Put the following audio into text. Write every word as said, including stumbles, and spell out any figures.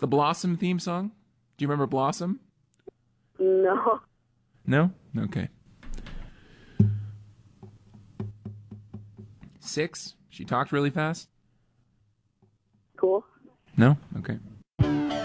the Blossom theme song. Do you remember Blossom? No. No? Okay. Six. She talked really fast? Cool. No? Okay.